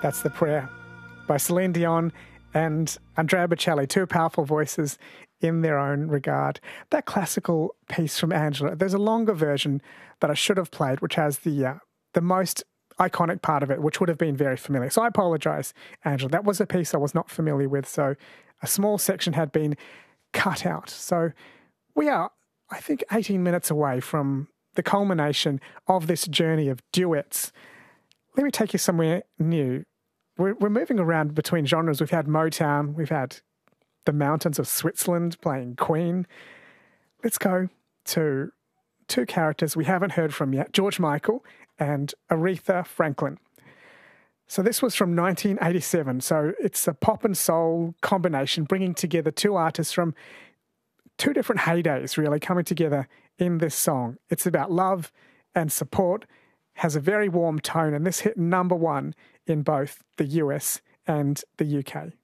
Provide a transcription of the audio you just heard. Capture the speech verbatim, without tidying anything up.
That's The Prayer by Celine Dion and Andrea Bocelli, two powerful voices in their own regard. That classical piece from Angela, there's a longer version that I should have played, which has the uh, the most iconic part of it, which would have been very familiar. So I apologise, Angela. That was a piece I was not familiar with, so a small section had been cut out. So we are, I think, eighteen minutes away from the culmination of this journey of duets. Let me take you somewhere new. We're, we're moving around between genres. We've had Motown, we've had the mountains of Switzerland playing Queen. Let's go to two characters we haven't heard from yet, George Michael and Aretha Franklin. So this was from nineteen eighty-seven. So it's a pop and soul combination, bringing together two artists from two different heydays, really, coming together in this song. It's about love and support, has a very warm tone, and this hit number one in both the U S and the U K.